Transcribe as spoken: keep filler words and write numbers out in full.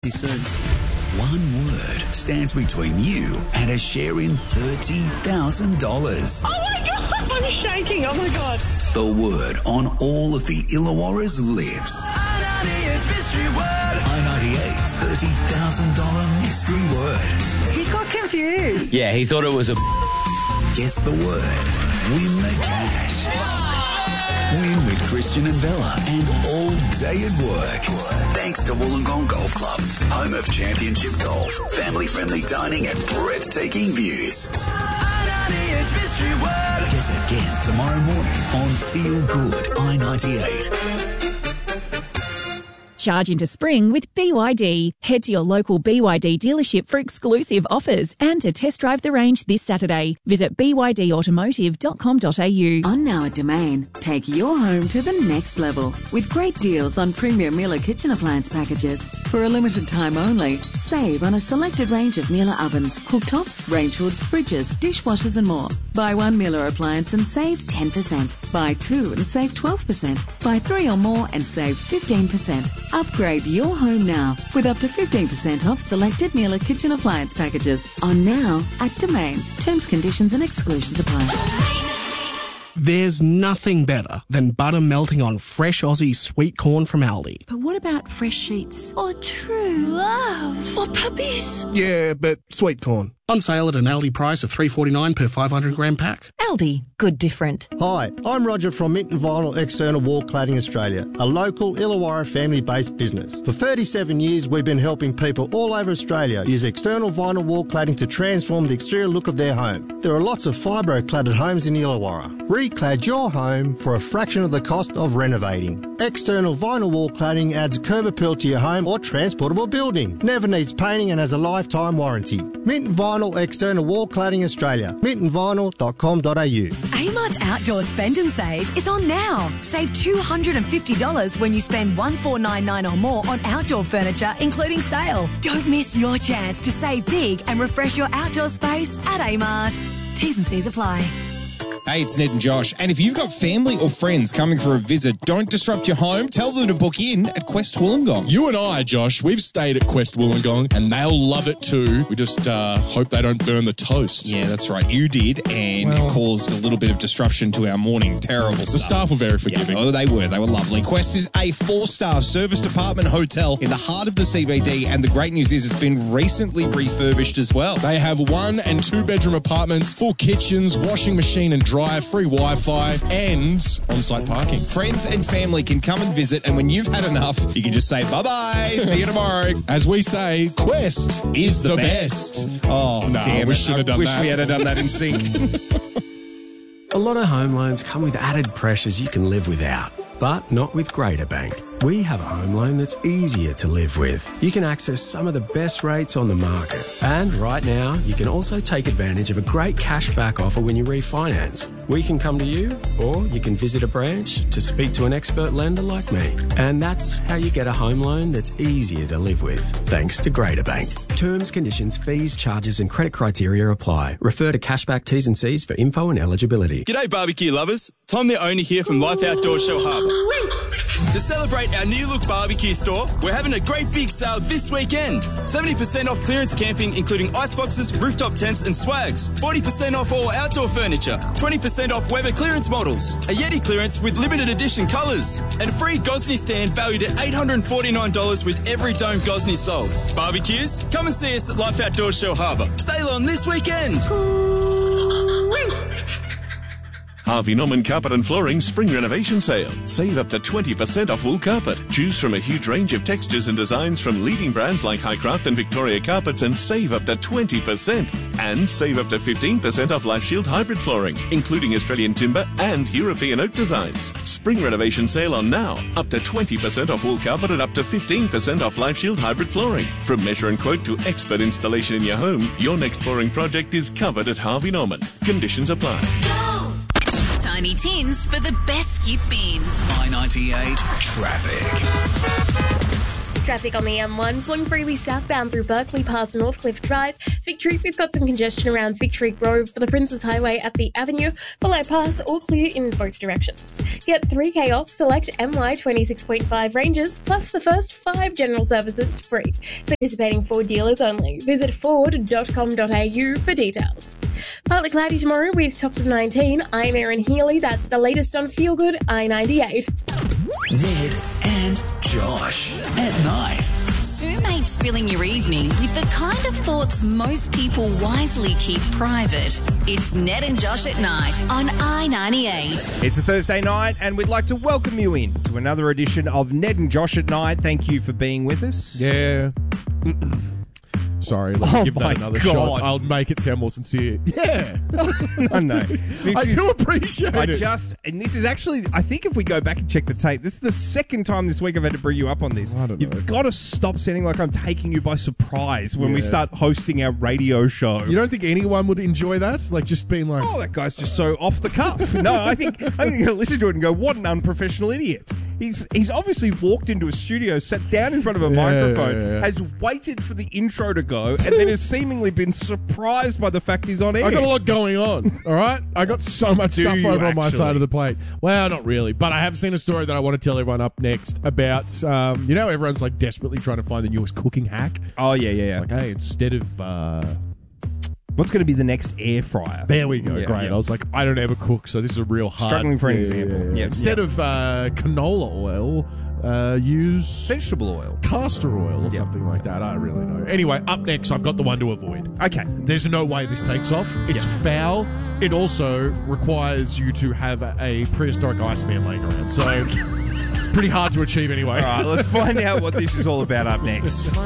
soon. One word stands between you and a share in thirty thousand dollars. Oh my God, I'm shaking. Oh my God. The word on all of the Illawarra's lips. I ninety-eight's mystery word. I ninety-eight's thirty thousand dollars mystery word. He got confused. Yeah, he thought it was a... Guess the word. Win the cash. Win with Christian and Bella and all day at work. Thanks to Wollongong Golf Club, home of championship golf, family-friendly dining and breathtaking views. I ninety-eight's mystery word. Guess again tomorrow morning on Feel Good I ninety-eight. Charge into spring with B Y D. Head to your local B Y D dealership for exclusive offers and to test drive the range this Saturday. Visit b y d automotive dot com dot a u. On now at Domain, take your home to the next level with great deals on premium Miele kitchen appliance packages. For a limited time only, save on a selected range of Miele ovens, cooktops, range hoods, fridges, dishwashers and more. Buy one Miele appliance and save ten percent. Buy two and save twelve percent. Buy three or more and save fifteen percent. Upgrade your home now with up to fifteen percent off selected Miele kitchen appliance packages. On now at Domain. Terms, conditions and exclusions apply. There's nothing better than butter melting on fresh Aussie sweet corn from Aldi. But what about fresh sheets? Or true love for puppies? Yeah, but sweet corn. On sale at an Aldi price of three dollars forty-nine per five hundred gram pack. Aldi, good different. Hi, I'm Roger from Minton Vinyl External Wall Cladding Australia, a local Illawarra family-based business. For thirty-seven years, we've been helping people all over Australia use external vinyl wall cladding to transform the exterior look of their home. There are lots of fibro-cladded homes in Illawarra. Reclad your home for a fraction of the cost of renovating. External vinyl wall cladding adds curb appeal to your home or transportable building. Never needs painting and has a lifetime warranty. Minton Vinyl External Wall Cladding Australia. minton vinyl dot com dot a u. Amart's Outdoor Spend and Save is on now. Save two hundred fifty dollars when you spend one thousand four hundred ninety-nine dollars or more on outdoor furniture, including sale. Don't miss your chance to save big and refresh your outdoor space at Amart. T's and C's apply. Hey, it's Ned and Josh. And if you've got family or friends coming for a visit, don't disrupt your home. Tell them to book in at Quest Wollongong. You and I, Josh, we've stayed at Quest Wollongong and they'll love it too. We just uh, hope they don't burn the toast. Yeah, that's right. You did, and well, it caused a little bit of disruption to our morning. Terrible stuff. The staff were very forgiving. Yeah, oh, they were. They were lovely. Quest is a four-star service department hotel in the heart of the C B D, and the great news is it's been recently refurbished as well. They have one and two-bedroom apartments, full kitchens, washing machine and dryer, free Wi-Fi, and on-site parking. Friends and family can come and visit, and when you've had enough, you can just say bye-bye, see you tomorrow. As we say, Quest is the, the best. best. Oh, no, damn we it. should have done I wish that. we had done that in sync. A lot of home loans come with added pressures you can live without, but not with Greater Bank. We have a home loan that's easier to live with. You can access some of the best rates on the market. And right now, you can also take advantage of a great cashback offer when you refinance. We can come to you, or you can visit a branch to speak to an expert lender like me. And that's how you get a home loan that's easier to live with, thanks to Greater Bank. Terms, conditions, fees, charges and credit criteria apply. Refer to Cashback T's and C's for info and eligibility. G'day barbecue lovers. Tom the owner here from Life Outdoor Shell Harbour. To celebrate our new look barbecue store, we're having a great big sale this weekend. seventy percent off clearance camping, including ice boxes, rooftop tents and swags. forty percent off all outdoor furniture. twenty percent off Weber clearance models. A Yeti clearance with limited edition colours. And a free Gosney stand valued at eight hundred forty-nine dollars with every dome Gosney sold. Barbecues? Come and see us at Life Outdoor Shell Harbour. Sail on this weekend. Harvey Norman Carpet and Flooring Spring Renovation Sale. Save up to twenty percent off wool carpet. Choose from a huge range of textures and designs from leading brands like Highcraft and Victoria Carpets and save up to twenty percent. And save up to fifteen percent off Life Shield hybrid flooring, including Australian timber and European oak designs. Spring Renovation Sale on now. Up to twenty percent off wool carpet and up to fifteen percent off Life Shield hybrid flooring. From measure and quote to expert installation in your home, your next flooring project is covered at Harvey Norman. Conditions apply. Tiny Tins for the best skip bins. I ninety-eight Traffic. traffic on the M one, flowing freely southbound through Berkeley past Northcliffe Drive. Victory, we've got some congestion around Victory Grove for the Princes Highway at the Avenue. Below pass, all clear in both directions. Get three K off select M Y twenty-six point five ranges, plus the first five general services free. Participating Ford dealers only. Visit ford dot com dot a u for details. Partly cloudy tomorrow with tops of nineteen. I'm Erin Healy. That's the latest on Feel Good I ninety-eight. Ned and Josh at night. Two mates filling your evening with the kind of thoughts most people wisely keep private. It's Ned and Josh at night on I ninety-eight. It's a Thursday night, and we'd like to welcome you in to another edition of Ned and Josh at night. Thank you for being with us. Yeah. Sorry, let me Oh give my that another God. shot. I'll make it sound more sincere. Yeah. I know. This I is- do appreciate I it. just, and this is actually, I think if we go back and check the tape, this is the second time this week I've had to bring you up on this. I don't know. You've got to stop sounding like I'm taking you by surprise when we Yeah. start hosting our radio show. You don't think anyone would enjoy that? Like just being like, Oh, that guy's just so off the cuff. No, I think I think you'll listen to it and go, what an unprofessional idiot. He's he's obviously walked into a studio, sat down in front of a Yeah, microphone, yeah, yeah. has waited for the intro to go, and then has seemingly been surprised by the fact he's on air. I got a lot going on, all right? I got so much Do stuff you over on my actually? side of the plate. Well, not really, but I have seen a story that I want to tell everyone up next about, um, you know, everyone's like desperately trying to find the newest cooking hack. Oh, yeah, yeah, yeah. It's like, hey, instead of... Uh, What's going to be the next air fryer? There we go. Yeah, Great. yeah. I was like, I don't ever cook, so this is a real hard... Struggling for an Yeah, example. yeah, yeah. Yeah, Instead yeah. of uh, canola oil, uh, use... Vegetable oil. Castor oil or Yeah. something like that. I don't really know. Anyway, up next, I've got the one to avoid. Okay. There's no way this takes off. It's Yeah. foul. It also requires you to have a prehistoric Iceman laying around. So, pretty hard to achieve anyway. All right, let's find out what this is all about up next.